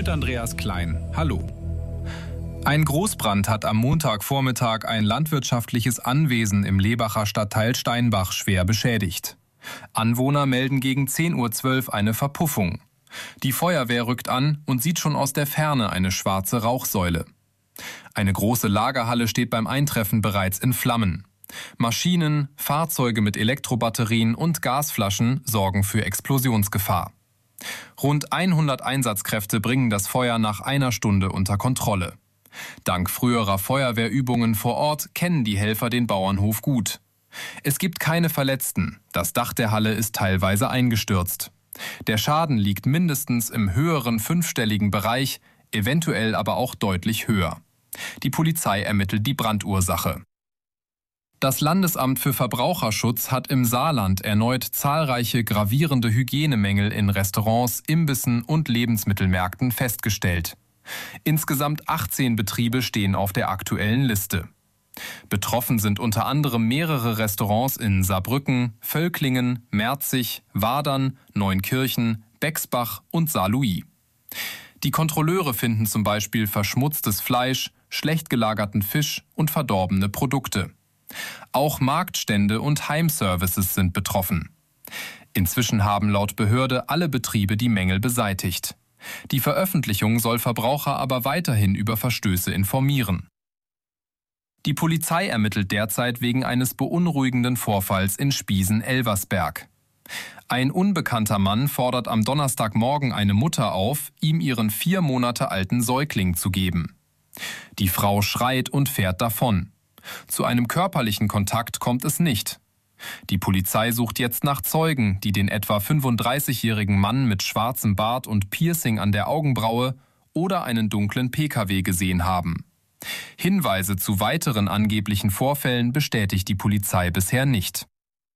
mit Andreas Klein. Hallo. Ein Großbrand hat am Montagvormittag ein landwirtschaftliches Anwesen im Lebacher Stadtteil Steinbach schwer beschädigt. Anwohner melden gegen 10:12 Uhr eine Verpuffung. Die Feuerwehr rückt an und sieht schon aus der Ferne eine schwarze Rauchsäule. Eine große Lagerhalle steht beim Eintreffen bereits in Flammen. Maschinen, Fahrzeuge mit Elektrobatterien und Gasflaschen sorgen für Explosionsgefahr. Rund 100 Einsatzkräfte bringen das Feuer nach einer Stunde unter Kontrolle. Dank früherer Feuerwehrübungen vor Ort kennen die Helfer den Bauernhof gut. Es gibt keine Verletzten. Das Dach der Halle ist teilweise eingestürzt. Der Schaden liegt mindestens im höheren fünfstelligen Bereich, eventuell aber auch deutlich höher. Die Polizei ermittelt die Brandursache. Das Landesamt für Verbraucherschutz hat im Saarland erneut zahlreiche gravierende Hygienemängel in Restaurants, Imbissen und Lebensmittelmärkten festgestellt. Insgesamt 18 Betriebe stehen auf der aktuellen Liste. Betroffen sind unter anderem mehrere Restaurants in Saarbrücken, Völklingen, Merzig, Wadern, Neunkirchen, Bexbach und Saarlouis. Die Kontrolleure finden zum Beispiel verschmutztes Fleisch, schlecht gelagerten Fisch und verdorbene Produkte. Auch Marktstände und Heimservices sind betroffen. Inzwischen haben laut Behörde alle Betriebe die Mängel beseitigt. Die Veröffentlichung soll Verbraucher aber weiterhin über Verstöße informieren. Die Polizei ermittelt derzeit wegen eines beunruhigenden Vorfalls in Spiesen-Elversberg. Ein unbekannter Mann fordert am Donnerstagmorgen eine Mutter auf, ihm ihren 4 Monate alten Säugling zu geben. Die Frau schreit und fährt davon. Zu einem körperlichen Kontakt kommt es nicht. Die Polizei sucht jetzt nach Zeugen, die den etwa 35-jährigen Mann mit schwarzem Bart und Piercing an der Augenbraue oder einen dunklen Pkw gesehen haben. Hinweise zu weiteren angeblichen Vorfällen bestätigt die Polizei bisher nicht.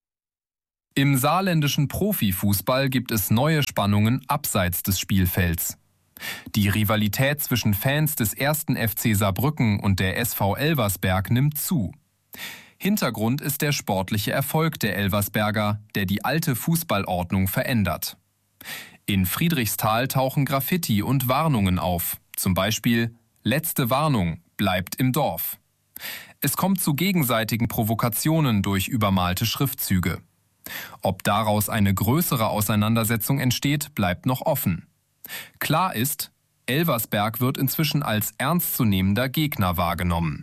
Im saarländischen Profifußball gibt es neue Spannungen abseits des Spielfelds. Die Rivalität zwischen Fans des 1. FC Saarbrücken und der SV Elversberg nimmt zu. Hintergrund ist der sportliche Erfolg der Elversberger, der die alte Fußballordnung verändert. In Friedrichsthal tauchen Graffiti und Warnungen auf, zum Beispiel »Letzte Warnung, bleibt im Dorf«. Es kommt zu gegenseitigen Provokationen durch übermalte Schriftzüge. Ob daraus eine größere Auseinandersetzung entsteht, bleibt noch offen. Klar ist, Elversberg wird inzwischen als ernstzunehmender Gegner wahrgenommen.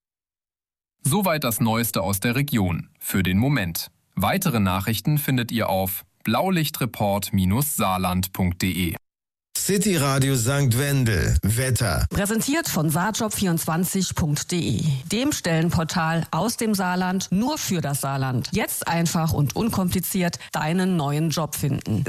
Soweit das Neueste aus der Region, für den Moment. Weitere Nachrichten findet ihr auf blaulichtreport-saarland.de. City Radio St. Wendel. Wetter. Präsentiert von saarjob24.de, dem Stellenportal aus dem Saarland nur für das Saarland. Jetzt einfach und unkompliziert deinen neuen Job finden.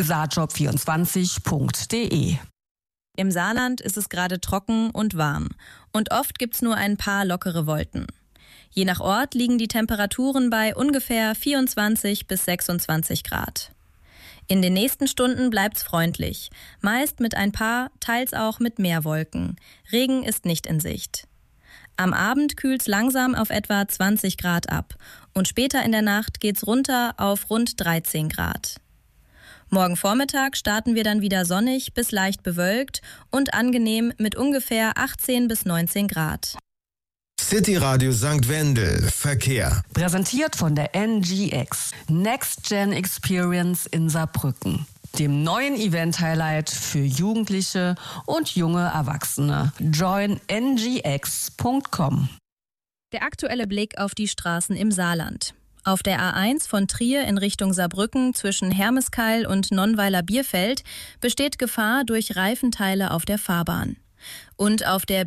saarjob24.de. Im Saarland ist es gerade trocken und warm. Und oft gibt's nur ein paar lockere Wolken. Je nach Ort liegen die Temperaturen bei ungefähr 24 bis 26 Grad. In den nächsten Stunden bleibt's freundlich, meist mit ein paar, teils auch mit mehr Wolken. Regen ist nicht in Sicht. Am Abend kühlt's langsam auf etwa 20 Grad ab und später in der Nacht geht's runter auf rund 13 Grad. Morgen Vormittag starten wir dann wieder sonnig bis leicht bewölkt und angenehm mit ungefähr 18 bis 19 Grad. City Radio St. Wendel. Verkehr. Präsentiert von der NGX, Next Gen Experience in Saarbrücken, dem neuen Event-Highlight für Jugendliche und junge Erwachsene. Join ngx.com. Der aktuelle Blick auf die Straßen im Saarland. Auf der A1 von Trier in Richtung Saarbrücken zwischen Hermeskeil und Nonnweiler-Bierfeld besteht Gefahr durch Reifenteile auf der Fahrbahn. Und auf der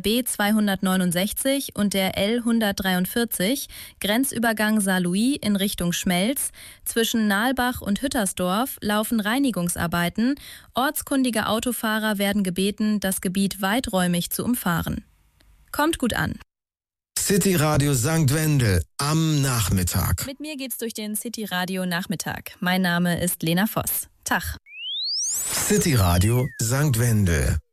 B269 und der L143 Grenzübergang Saarlouis in Richtung Schmelz zwischen Nahlbach und Hüttersdorf laufen Reinigungsarbeiten. Ortskundige Autofahrer werden gebeten, das Gebiet weiträumig zu umfahren. Kommt gut an. City Radio St. Wendel am Nachmittag. Mit mir geht's durch den City Radio Nachmittag. Mein Name ist Lena Voss. Tag. City Radio St. Wendel.